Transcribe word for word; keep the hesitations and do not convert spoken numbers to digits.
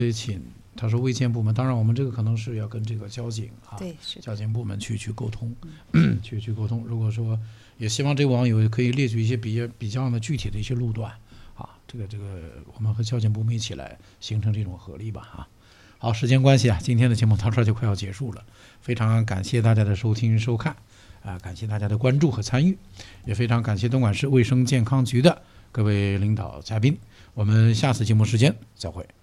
请他说卫健部门，当然我们这个可能是要跟这个交警啊， 对，是交警部门去去沟通，嗯、去去沟通。如果说也希望这个网友可以列举一些比比较的具体的一些路段啊，这个这个我们和交警部门一起来形成这种合力吧啊。好，时间关系啊，今天的节目到这儿就快要结束了，非常感谢大家的收听收看啊，感谢大家的关注和参与，也非常感谢东莞市卫生健康局的各位领导嘉宾，我们下次节目时间再会。